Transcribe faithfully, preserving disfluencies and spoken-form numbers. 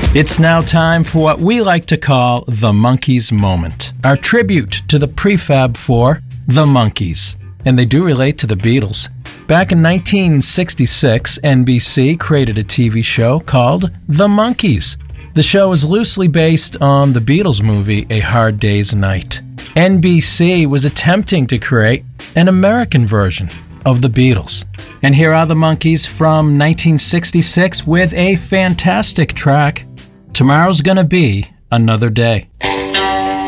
It's now time for what we like to call the Monkees moment, our tribute to the prefab four, the Monkees. And they do relate to the Beatles. Back in nineteen sixty-six, N B C created a T V show called The Monkees. The show is loosely based on the Beatles movie A Hard Day's Night. N B C was attempting to create an American version of the Beatles. And here are the Monkees from nineteen sixty-six with a fantastic track, Tomorrow's Gonna Be Another Day.